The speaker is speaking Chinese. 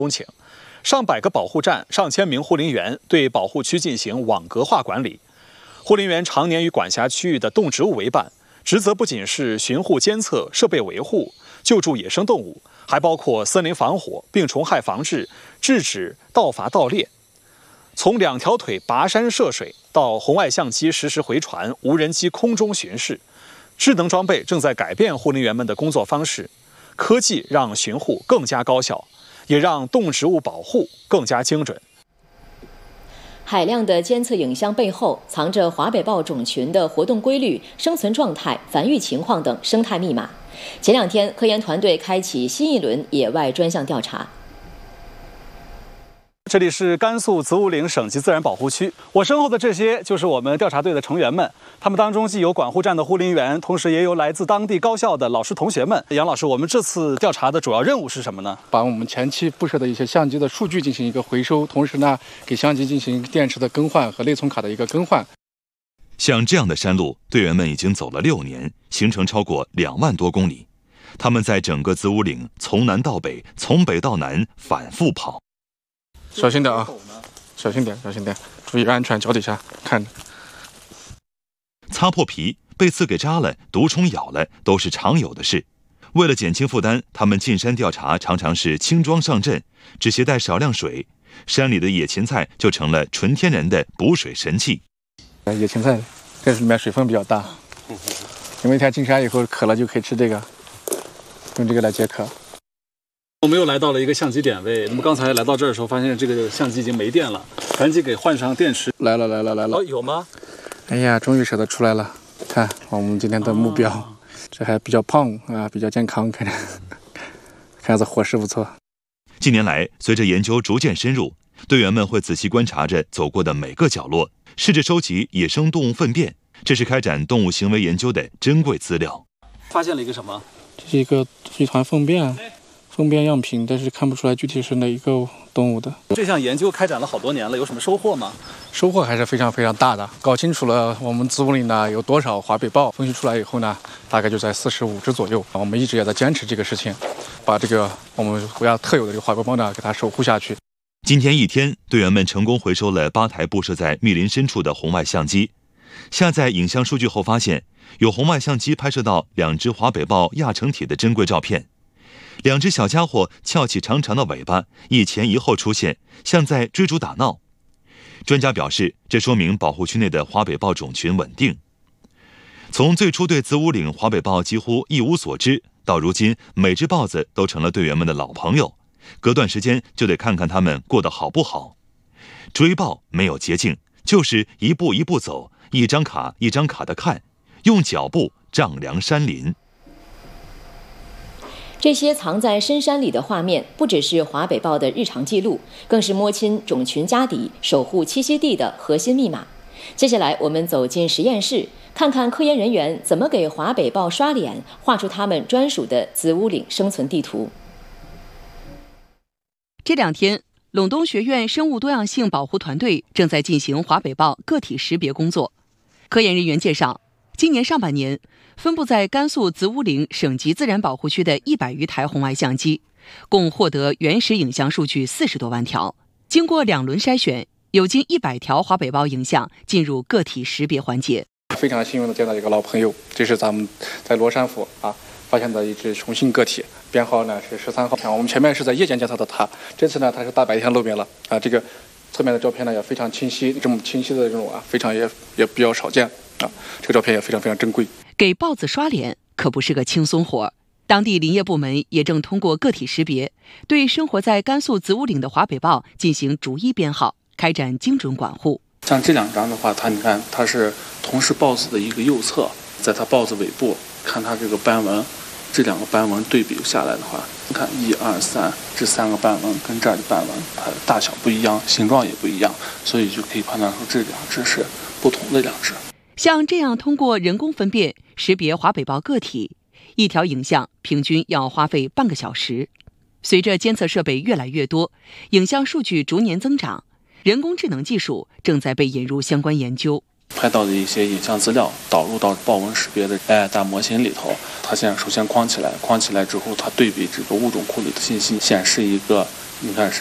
公顷，上百个保护站、上千名护林员对保护区进行网格化管理。护林员常年与管辖区域的动植物为伴，职责不仅是巡护监测、设备维护、救助野生动物，还包括森林防火、病虫害防治、制止盗伐盗猎。从2条腿跋山涉水到红外相机实时回传、无人机空中巡视，智能装备正在改变护林员们的工作方式。科技让巡护更加高效，也让动植物保护更加精准。 海量的监测影像背后，藏着华北豹种群的活动规律、生存状态、繁育情况等生态密码。前2天，科研团队开启新一轮野外专项调查。 这里是甘肃子午岭省级自然保护区，我身后的这些就是我们调查队的成员们，他们当中既有管护站的护林员，同时也有来自当地高校的老师同学们。杨老师，我们这次调查的主要任务是什么呢？ 把我们前期布设的一些相机的数据进行一个回收，同时呢，给相机进行电池的更换和内存卡的一个更换。 像这样的山路，队员们已经走了6年，行程超过2万多公里。他们在整个子午岭从南到北，从北到南反复跑。 小心点啊！小心点，小心点，注意安全，脚底下看着。 擦破皮、被刺给扎了、毒虫咬了，都是常有的事。为了减轻负担，他们进山调查常常是轻装上阵，只携带少量水，山里的野芹菜就成了纯天然的补水神器。 野芹菜这里面水分比较大，你们一天进山以后渴了就可以吃这个，用这个来解渴。 我们又来到了一个相机点位，那么刚才来到这儿的时候，发现这个相机已经没电了，赶紧给换上电池。 来了。 哦，有吗？ 哎呀，终于舍得出来了！看我们今天的目标，这还比较胖啊，比较健康，看着，看着伙食不错。 近年来，随着研究逐渐深入，队员们会仔细观察着走过的每个角落，试着收集野生动物粪便，这是开展动物行为研究的珍贵资料。 发现了一个什么？ 这是一团粪便样品，但是看不出来具体是哪一个动物的。 这项研究开展了好多年了，有什么收获吗？ 收获还是非常非常大的。搞清楚了我们子午岭呢有多少华北豹，分析出来以后呢，大概就在45只左右。我们一直也在坚持这个事情，把这个我们国家特有的这个华北豹呢给它守护下去。 今天一天，队员们成功回收了8台布设在密林深处的红外相机。下载影像数据后发现，有红外相机拍摄到2只华北豹亚成体的珍贵照片。2只小家伙翘起长长的尾巴，一前一后出现，像在追逐打闹。专家表示，这说明保护区内的华北豹种群稳定。从最初对子午岭华北豹几乎一无所知，到如今每只豹子都成了队员们的老朋友，隔段时间就得看看他们过得好不好。追豹没有捷径，就是一步一步走，一张卡一张卡的看，用脚步丈量山林。 这些藏在深山里的画面，不只是华北豹的日常记录，更是摸清种群家底、守护栖息地的核心密码。接下来，我们走进实验室，看看科研人员怎么给华北豹刷脸，画出他们专属的子午岭生存地图。 这2天，陇东学院生物多样性保护团队正在进行华北豹个体识别工作。科研人员介绍，今年上半年，分布在甘肃子午岭省级自然保护区的100余台红外相机，共获得原始影像数据40多万条。经过2轮筛选，有近100条华北豹影像进入个体识别环节。 非常幸运的见到一个老朋友，这是咱们在罗山府发现的一只雄性个体，编号呢是13号。我们前面是在夜间监测的它，这次呢它是大白天露面了这个侧面的照片呢也非常清晰，这么清晰的这种非常也比较少见这个照片也非常非常珍贵。 给豹子刷脸可不是个轻松活，当地林业部门也正通过个体识别，对生活在甘肃子午岭的华北豹进行逐一编号，开展精准管护。 像这2张的话，你看它是同是豹子的一个右侧，在它豹子尾部看它这个斑纹，这2个斑纹对比下来的话，你看1、2、3这3个斑纹跟这儿的斑纹它的大小不一样，形状也不一样，所以就可以判断出这2只是不同的2只。 像这样通过人工分辨识别华北豹个体，一条影像平均要花费半个小时。随着监测设备越来越多，影像数据逐年增长，人工智能技术正在被引入相关研究。 拍到的一些影像资料导入到豹纹识别的 AI 大模型里头，它现在首先框起来之后，它对比这个物种库里的信息，显示一个你看